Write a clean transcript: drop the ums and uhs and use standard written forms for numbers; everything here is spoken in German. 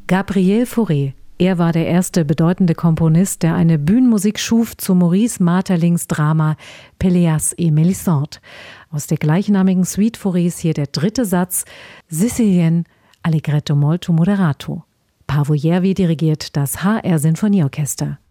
Gabriel Fauré. Er war der erste bedeutende Komponist, der eine Bühnenmusik schuf zu Maurice Maeterlinck's Drama Pelléas et Mélisande. Aus der gleichnamigen Suite Faurés hier der dritte Satz, Sicilienne Allegretto molto moderato. Paavo Järvi dirigiert das HR Sinfonieorchester.